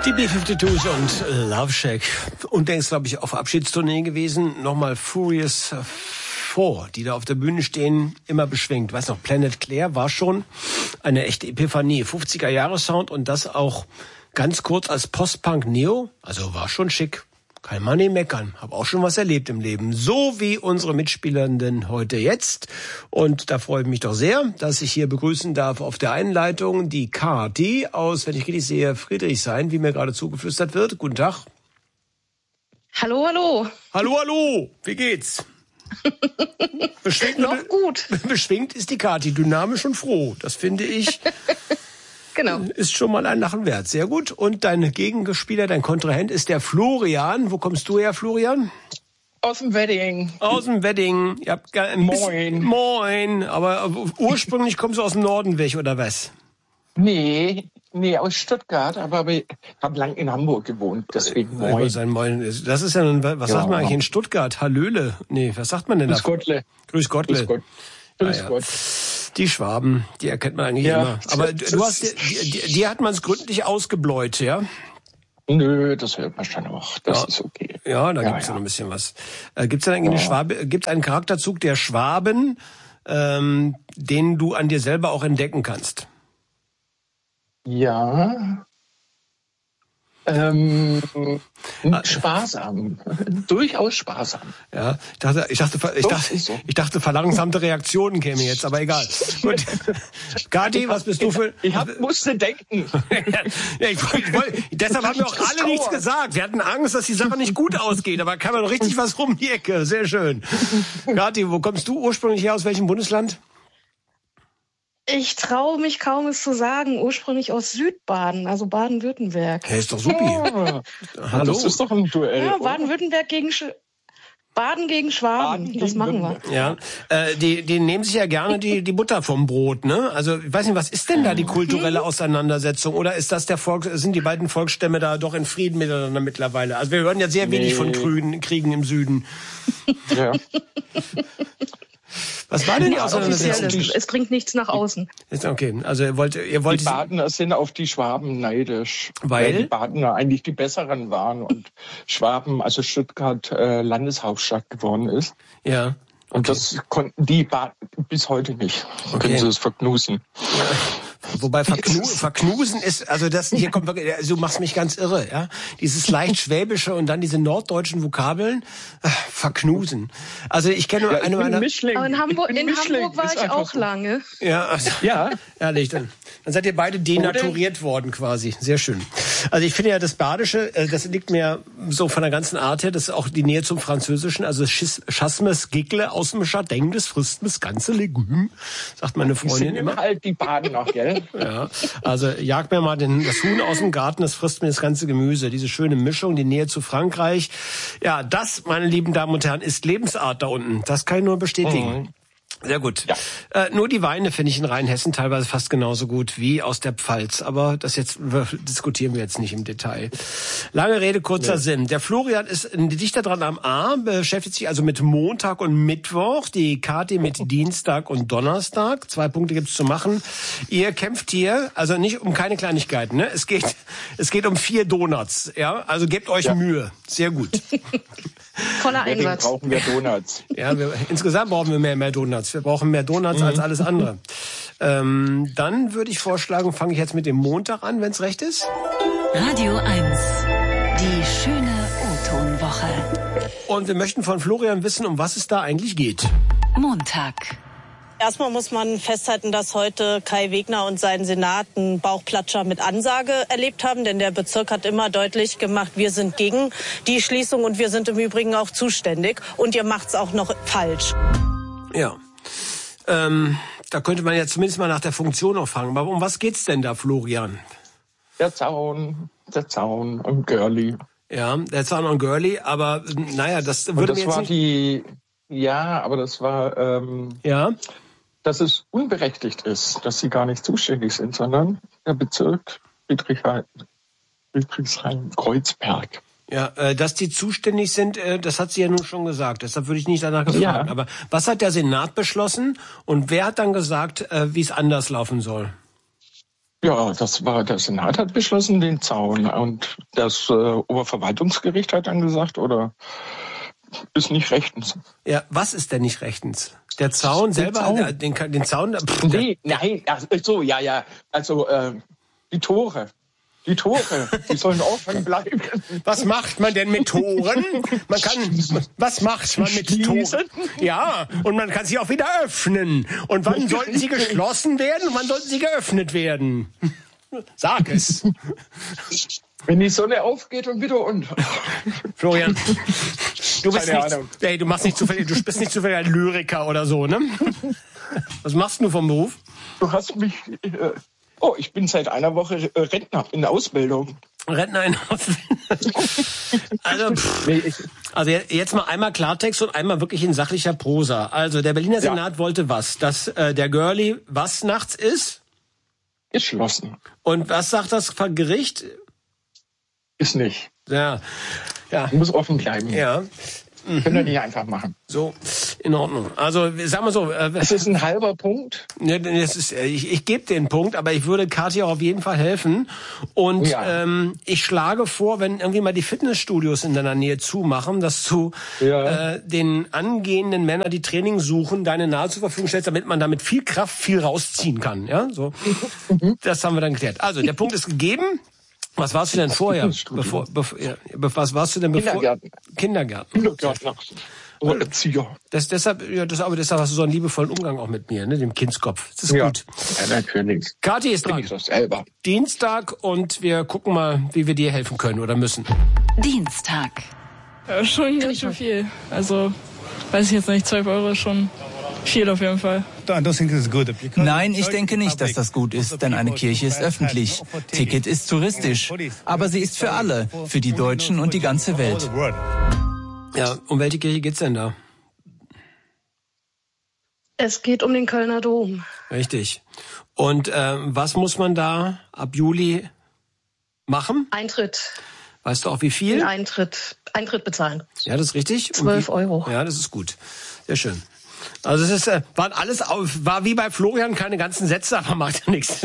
Die B-52s und Love Shack. Und denkst, glaube ich, auf Abschiedstournee gewesen. Nochmal Furious 4, die da auf der Bühne stehen, immer beschwingt. Weiß noch, Planet Claire war schon eine echte Epiphanie. 50er-Jahre-Sound und das auch ganz kurz als Post-Punk-Neo. Also war schon schick. Kann man nicht meckern. Hab auch schon was erlebt im Leben. So wie unsere Mitspielernden heute jetzt. Und da freue ich mich doch sehr, dass ich hier begrüßen darf auf der Einleitung die Kathi aus, wenn ich richtig sehe, Friedrichshain, wie mir gerade zugeflüstert wird. Guten Tag. Hallo, hallo. Hallo, hallo. Wie geht's? Beschwingt, noch gut. Beschwingt ist die Kathi, dynamisch und froh. Das finde ich... Genau. Ist schon mal ein Lachen wert. Sehr gut. Und dein Gegenspieler, dein Kontrahent ist der Florian. Wo kommst du her, Florian? Aus dem Wedding. Aus dem Wedding. Ihr habt Moin. Moin. Aber ursprünglich kommst du aus dem Norden weg, oder was? Nee, aus Stuttgart. Aber ich habe lang in Hamburg gewohnt. Deswegen Moin. Das ist ja nun, was sagt man eigentlich in Stuttgart? Hallöle? Nee, was sagt man denn da? Grüß Gottle. Grüß Gottle. Grüß Gott. Die Schwaben, die erkennt man eigentlich immer. Aber du hast, die hat man es gründlich ausgebläut, ja? Nö, das hört man schon auch. Das ist okay. Ja, da gibt's ja noch ein bisschen was. Gibt's da eigentlich gibt's einen Charakterzug der Schwaben, den du an dir selber auch entdecken kannst? Ja. Sparsam. Durchaus sparsam. Ja, ich dachte, verlangsamte Reaktionen kämen jetzt, aber egal. Gut. Kathi, was bist du für... musste denken. Deshalb haben wir auch alle nichts gesagt. Wir hatten Angst, dass die Sache nicht gut ausgeht, aber kam ja noch richtig was rum die Ecke. Sehr schön. Kathi, wo kommst du ursprünglich her? Aus welchem Bundesland? Ich traue mich kaum, es zu sagen. Ursprünglich aus Südbaden, also Baden-Württemberg. Hey, ist doch supi. Ja. Hallo. Das ist doch ein Duell. Ja, Baden-Württemberg gegen Baden gegen Schwaben. Das machen wir. Ja, die nehmen sich ja gerne die Butter vom Brot, ne? Also, ich weiß nicht, was ist denn da die kulturelle Auseinandersetzung? Oder ist das sind die beiden Volksstämme da doch in Frieden miteinander mittlerweile? Also, wir hören ja sehr wenig von Kriegen im Süden. Ja. Was war denn die Auseinandersetzung? Es dringt nichts nach außen. Okay, also ihr wollt die Badener sind auf die Schwaben neidisch. Weil die Badener eigentlich die Besseren waren und Schwaben, also Stuttgart, Landeshauptstadt geworden ist. Ja. Okay. Und das konnten die Baden bis heute nicht. Okay. Können sie es verknusen. Wobei verknusen ist, also das hier kommt wirklich, also du machst mich ganz irre, ja. Dieses leicht schwäbische und dann diese norddeutschen Vokabeln, verknusen. Also ich kenne nur eine meiner. Aber in Hamburg war ich auch lange. Ja, also, ja, ehrlich. Dann seid ihr beide denaturiert worden quasi. Sehr schön. Also ich finde ja das Badische, das liegt mir so von der ganzen Art her, das ist auch die Nähe zum Französischen, also Chasmes, Gickle, aus dem Chardin, das frisst das ganze Legüm, sagt meine Freundin immer. Halt die Baden noch, gell? Ja, also jag mir mal das Huhn aus dem Garten, das frisst mir das ganze Gemüse. Diese schöne Mischung, die Nähe zu Frankreich. Ja, das, meine lieben Damen und Herren, ist Lebensart da unten. Das kann ich nur bestätigen. Sehr gut. Ja. Nur die Weine finde ich in Rheinhessen teilweise fast genauso gut wie aus der Pfalz. Aber das diskutieren wir jetzt nicht im Detail. Lange Rede, kurzer Sinn. Der Florian ist dichter dran am A, beschäftigt sich also mit Montag und Mittwoch, die Kathi mit Dienstag und Donnerstag. 2 Punkte gibt's zu machen. Ihr kämpft hier, also nicht um keine Kleinigkeiten, ne? Es geht um 4 Donuts, ja? Also gebt euch Mühe. Sehr gut. Voller Einsatz. Brauchen wir Donuts. Ja, insgesamt brauchen wir mehr Donuts. Wir brauchen mehr Donuts als alles andere. Dann würde ich vorschlagen, fange ich jetzt mit dem Montag an, wenn es recht ist. Radio 1, die schöne O-Ton-Woche. Und wir möchten von Florian wissen, um was es da eigentlich geht. Montag. Erstmal muss man festhalten, dass heute Kai Wegner und sein Senat einen Bauchplatscher mit Ansage erlebt haben, denn der Bezirk hat immer deutlich gemacht, wir sind gegen die Schließung und wir sind im Übrigen auch zuständig und ihr macht's auch noch falsch. Ja, da könnte man ja zumindest mal nach der Funktion noch fragen. Aber um was geht's denn da, Florian? Der Zaun und Girlie. Ja, der Zaun und Girlie, aber naja, das würde mir jetzt nicht... aber das war... dass es unberechtigt ist, dass sie gar nicht zuständig sind, sondern der Bezirk Friedrichshain-Kreuzberg. Ja, dass die zuständig sind, das hat sie ja nun schon gesagt. Deshalb würde ich nicht danach gefragt. Ja. Aber was hat der Senat beschlossen und wer hat dann gesagt, wie es anders laufen soll? Ja, der Senat hat beschlossen, den Zaun. Und das Oberverwaltungsgericht hat dann gesagt, oder ist nicht rechtens. Ja, was ist denn nicht rechtens? Der Zaun selber, Zaun. Den Zaun... Nein, so, ja. Also, die Tore, die sollen offen bleiben. Was macht man denn mit Toren? Was macht man mit Toren? Ja, und man kann sie auch wieder öffnen. Und wann sollten sie geschlossen werden und wann sollten sie geöffnet werden? Sag es. Wenn die Sonne aufgeht und wieder unter. Florian, du bist nicht zufällig ein Lyriker oder so, ne? Was machst du vom Beruf? Du hast mich... ich bin seit einer Woche Rentner in der Ausbildung. Rentner in Ausbildung. Also jetzt mal einmal Klartext und einmal wirklich in sachlicher Prosa. Also der Berliner Senat wollte was? Dass der Girlie was nachts ist? Geschlossen. Und was sagt das Gericht? Ist nicht. Ja. Muss offen bleiben. Ja. Können wir nicht einfach machen. So, in Ordnung. Also, sag mal so. Es ist ein halber Punkt. Ja, ich gebe den Punkt, aber ich würde Kathi auch auf jeden Fall helfen. Und ich schlage vor, wenn irgendwie mal die Fitnessstudios in deiner Nähe zumachen, dass du den angehenden Männern, die Training suchen, deine Nahe zur Verfügung stellst, damit man damit viel Kraft viel rausziehen kann. Ja, so. Das haben wir dann geklärt. Also, der Punkt ist gegeben. Was warst du denn vorher? Was warst du denn bevor? Kindergarten. Oder Erzieher. Deshalb hast du so einen liebevollen Umgang auch mit mir, ne, dem Kindskopf. Das ist gut. Ja, natürlich. Kathi ist dran. Dienstag und wir gucken mal, wie wir dir helfen können oder müssen. Dienstag. Schon ganz schön viel. Also, weiß ich jetzt nicht, 12 € ist schon viel auf jeden Fall. Nein, ich denke nicht, dass das gut ist, denn eine Kirche ist öffentlich. Ticket ist touristisch. Aber sie ist für alle, für die Deutschen und die ganze Welt. Ja, um welche Kirche geht's denn da? Es geht um den Kölner Dom. Richtig. Und was muss man da ab Juli machen? Eintritt. Weißt du auch wie viel? Eintritt bezahlen. Ja, das ist richtig. 12 €. Ja, das ist gut. Sehr schön. Also es ist, war wie bei Florian keine ganzen Sätze, aber macht ja nichts.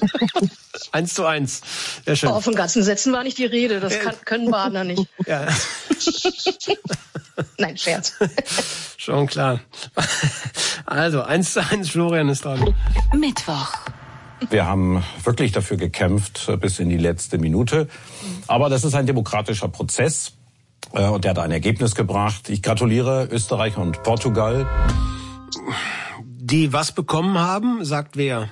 1:1. Sehr schön. Oh, von ganzen Sätzen war nicht die Rede. Das können Badener nicht. Ja. Nein, Scherz. Schon klar. Also 1:1, Florian ist dran. Mittwoch. Wir haben wirklich dafür gekämpft bis in die letzte Minute. Aber das ist ein demokratischer Prozess. Und der hat ein Ergebnis gebracht. Ich gratuliere Österreich und Portugal. Die was bekommen haben, sagt wer?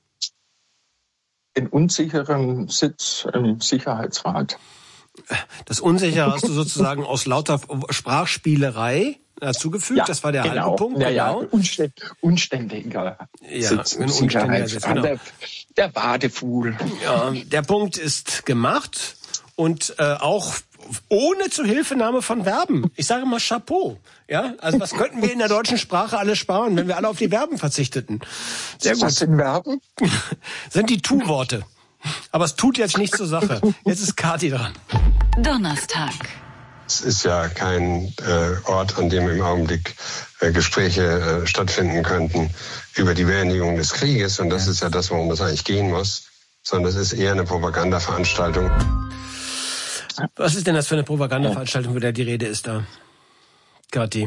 Den unsicheren Sitz im Sicherheitsrat. Das Unsichere hast du sozusagen aus lauter Sprachspielerei dazugefügt. Ja, das war der halbe Punkt. Genau. Unständiger Sitz im Sicherheitsrat. Genau. Der Wadefuhl. Ja, der Punkt ist gemacht und auch ohne Zuhilfenahme von Verben. Ich sage mal Chapeau. Ja, also was könnten wir in der deutschen Sprache alles sparen, wenn wir alle auf die Verben verzichteten? Sehr gut. Was sind Verben? Sind die Tu-Worte. Aber es tut jetzt nichts zur Sache. Jetzt ist Kathi dran. Donnerstag. Es ist ja kein Ort, an dem im Augenblick Gespräche stattfinden könnten über die Beendigung des Krieges. Und das ist ja das, worum es eigentlich gehen muss. Sondern es ist eher eine Propagandaveranstaltung. Was ist denn das für eine Propagandaveranstaltung, wo der die Rede ist da? Kathi.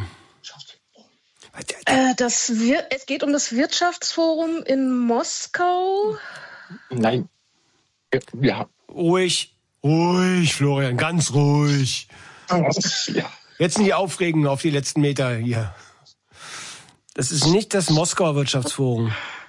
Es geht um das Wirtschaftsforum in Moskau. Nein. Ja. Ruhig, Florian, ganz ruhig. Ja. Jetzt nicht aufregen auf die letzten Meter hier. Das ist nicht das Moskauer Wirtschaftsforum.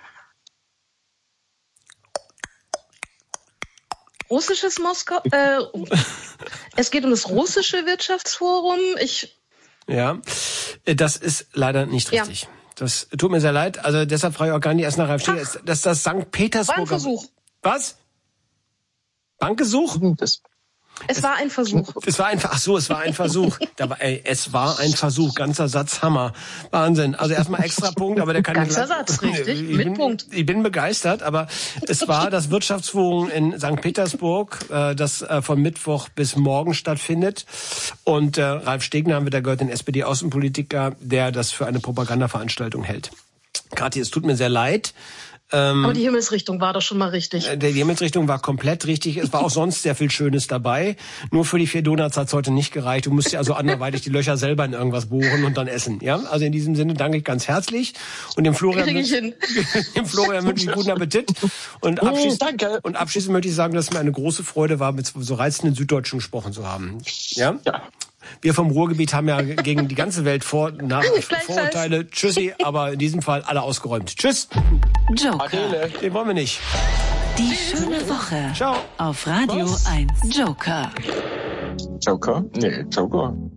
Russisches Moskau. Es geht um das russische Wirtschaftsforum. Ja, das ist leider nicht richtig. Ja. Das tut mir sehr leid. Also deshalb frage ich auch gar nicht erst nach Ralf Steger. Das ist das St. Petersburger. Bankgesuch. Was? Bankgesuch? Es war ein Versuch. Es war ein Versuch. Es war ein Versuch. Ganzer Satz, Hammer. Wahnsinn. Also erstmal extra Punkt, aber der kann nicht. Ganzer Satz, richtig. Mit Punkt. Ich bin begeistert, aber es war das Wirtschaftsforum in St. Petersburg, das von Mittwoch bis morgen stattfindet. Und Ralf Stegner haben wir da gehört, den SPD-Außenpolitiker, der das für eine Propagandaveranstaltung hält. Kathi, es tut mir sehr leid. Aber die Himmelsrichtung war doch schon mal richtig. Die Himmelsrichtung war komplett richtig. Es war auch sonst sehr viel Schönes dabei. Nur für die 4 Donuts hat's heute nicht gereicht. Du musst ja also anderweitig die Löcher selber in irgendwas bohren und dann essen. Ja, also in diesem Sinne danke ich ganz herzlich. Und dem Florian wünsche ich guten Appetit. Und abschließend möchte ich sagen, dass es mir eine große Freude war, mit so reizenden Süddeutschen gesprochen zu haben. Ja? Wir vom Ruhrgebiet haben ja gegen die ganze Welt Vorurteile. Tschüssi, aber in diesem Fall alle ausgeräumt. Tschüss. Joker. Den wollen wir nicht. Die schöne Woche. Ciao. Auf Radio 1. Joker. Joker? Nee, Joker.